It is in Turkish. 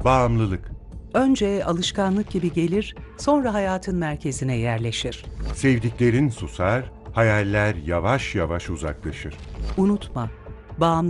Bağımlılık. Önce alışkanlık gibi gelir, sonra hayatın merkezine yerleşir. Sevdiklerin susar, hayaller yavaş yavaş uzaklaşır. Unutma, bağımlılık